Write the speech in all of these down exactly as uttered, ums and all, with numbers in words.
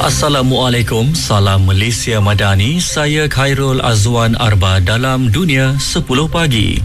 Assalamualaikum, salam Malaysia Madani. Saya Khairul Azwan Arba dalam Dunia sepuluh Pagi.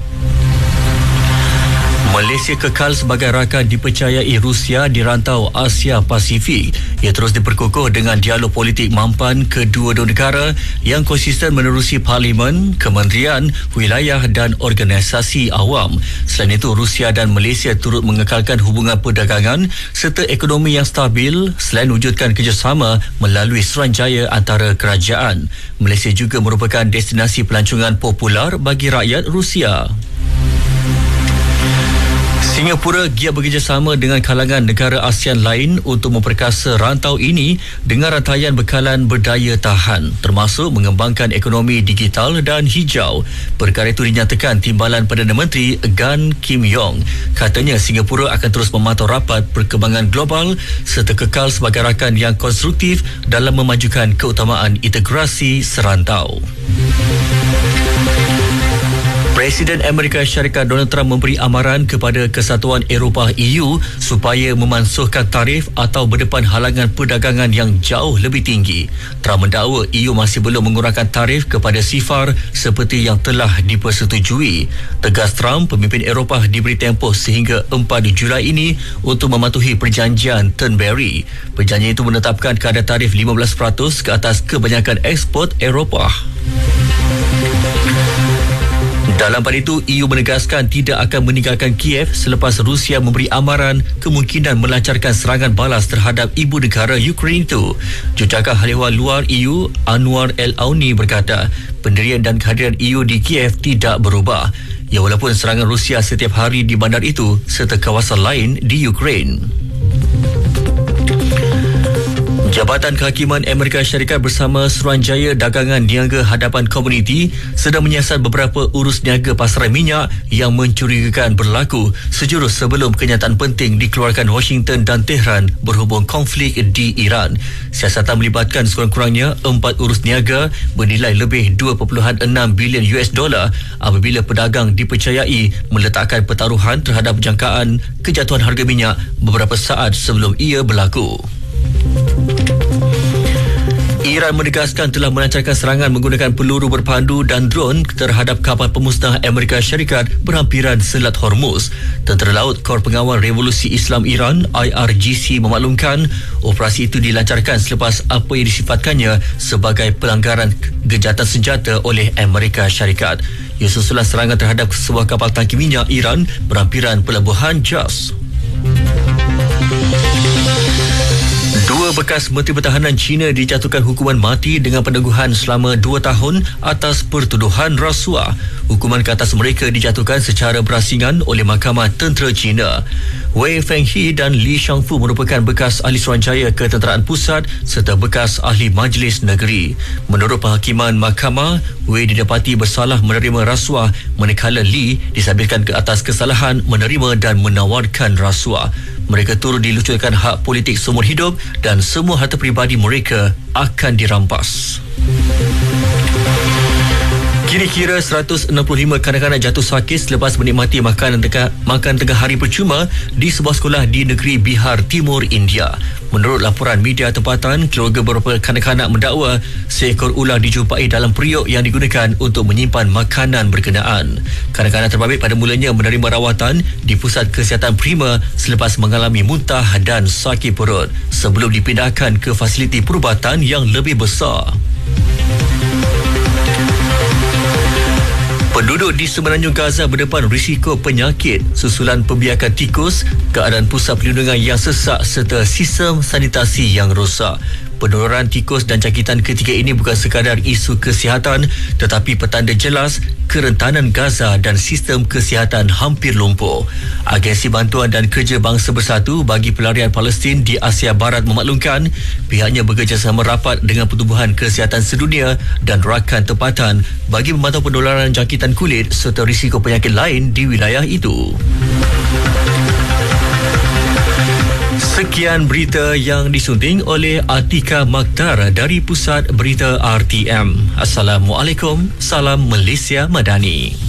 Malaysia kekal sebagai rakan dipercayai Rusia di rantau Asia Pasifik. Ia terus diperkukuh dengan dialog politik mampan kedua-dua negara yang konsisten menerusi parlimen, kementerian, wilayah dan organisasi awam. Selain itu, Rusia dan Malaysia turut mengekalkan hubungan perdagangan serta ekonomi yang stabil selain wujudkan kerjasama melalui suruhanjaya antara kerajaan. Malaysia juga merupakan destinasi pelancongan popular bagi rakyat Rusia. Singapura giat bekerjasama dengan kalangan negara ASEAN lain untuk memperkasa rantau ini dengan rantaian bekalan berdaya tahan, termasuk mengembangkan ekonomi digital dan hijau. Perkara itu dinyatakan Timbalan Perdana Menteri Gan Kim Yong. Katanya Singapura akan terus memantau rapat perkembangan global serta kekal sebagai rakan yang konstruktif dalam memajukan keutamaan integrasi serantau. Presiden Amerika Syarikat Donald Trump memberi amaran kepada Kesatuan Eropah E U supaya memansuhkan tarif atau berdepan halangan perdagangan yang jauh lebih tinggi. Trump mendakwa E U masih belum mengurangkan tarif kepada sifar seperti yang telah dipersetujui. Tegas Trump, pemimpin Eropah diberi tempoh sehingga empat Julai ini untuk mematuhi perjanjian Turnberry. Perjanjian itu menetapkan kadar tarif lima belas peratus ke atas kebanyakan ekspor Eropah. Dalam pada itu, E U menegaskan tidak akan meninggalkan Kiev selepas Rusia memberi amaran kemungkinan melancarkan serangan balas terhadap ibu negara Ukraine itu. Jurucakap Hal Ehwal Luar E U, Anwar El-Auni berkata, pendirian dan kehadiran E U di Kiev tidak berubah. Ya, walaupun serangan Rusia setiap hari di bandar itu serta kawasan lain di Ukraine. Jabatan Kehakiman Amerika Syarikat bersama Suruhanjaya Dagangan Niaga Hadapan Komuniti sedang menyiasat beberapa urus niaga pasaran minyak yang mencurigakan berlaku sejurus sebelum kenyataan penting dikeluarkan Washington dan Tehran berhubung konflik di Iran. Siasatan melibatkan sekurang-kurangnya empat urus niaga bernilai lebih dua perpuluhan enam bilion US dolar apabila pedagang dipercayai meletakkan pertaruhan terhadap jangkaan kejatuhan harga minyak beberapa saat sebelum ia berlaku. Iran menegaskan telah melancarkan serangan menggunakan peluru berpandu dan drone terhadap kapal pemusnah Amerika Syarikat berhampiran Selat Hormuz. Tentera Laut Kor Pengawal Revolusi Islam Iran I R G C memaklumkan operasi itu dilancarkan selepas apa yang disifatkannya sebagai pelanggaran gejatan senjata oleh Amerika Syarikat. Ia susulan serangan terhadap sebuah kapal tangki minyak Iran berhampiran Pelabuhan Jas. Dua bekas Menteri Pertahanan China dijatuhkan hukuman mati dengan penangguhan selama dua tahun atas pertuduhan rasuah. Hukuman ke atas mereka dijatuhkan secara berasingan oleh Mahkamah Tentera China. Wei Fenghe dan Li Shangfu merupakan bekas ahli Suruhanjaya Ketenteraan Pusat serta bekas ahli Majlis Negeri. Menurut penghakiman mahkamah, Wei didapati bersalah menerima rasuah manakala Li disabitkan ke atas kesalahan menerima dan menawarkan rasuah. Mereka turut dilucurkan hak politik seumur hidup dan semua harta peribadi mereka akan dirampas. Kira-kira seratus enam puluh lima kanak-kanak jatuh sakit selepas menikmati makanan tengah, makan tengah hari percuma di sebuah sekolah di negeri Bihar Timur, India. Menurut laporan media tempatan, keluarga beberapa kanak-kanak mendakwa seekor ular dijumpai dalam periuk yang digunakan untuk menyimpan makanan berkenaan. Kanak-kanak terbabit pada mulanya menerima rawatan di Pusat Kesihatan Prima selepas mengalami muntah dan sakit perut sebelum dipindahkan ke fasiliti perubatan yang lebih besar. Penduduk di Semenanjung Gaza berdepan risiko penyakit susulan pembiakan tikus, keadaan pusat perlindungan yang sesak serta sistem sanitasi yang rosak. Penularan tikus dan jangkitan ketiga ini bukan sekadar isu kesihatan tetapi petanda jelas kerentanan Gaza dan sistem kesihatan hampir lumpuh. Agensi Bantuan dan Kerja Bangsa Bersatu bagi Pelarian Palestin di Asia Barat memaklumkan pihaknya bekerjasama rapat dengan Pertubuhan Kesihatan Sedunia dan rakan tempatan bagi memantau penularan jangkitan kulit serta risiko penyakit lain di wilayah itu. Sekian berita yang disunting oleh Atika Maktar dari Pusat Berita R T M. Assalamualaikum, salam Malaysia Madani.